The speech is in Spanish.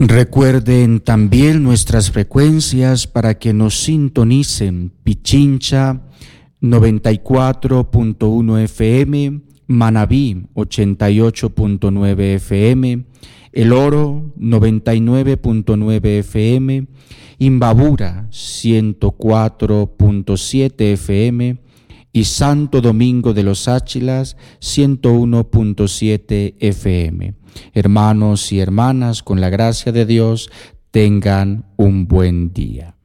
Recuerden también nuestras frecuencias para que nos sintonicen: Pichincha 94.1 FM, Manabí 88.9 FM, El Oro 99.9 FM, Imbabura 104.7 FM y Santo Domingo de los Áchilas 101.7 FM. Hermanos y hermanas, con la gracia de Dios, tengan un buen día.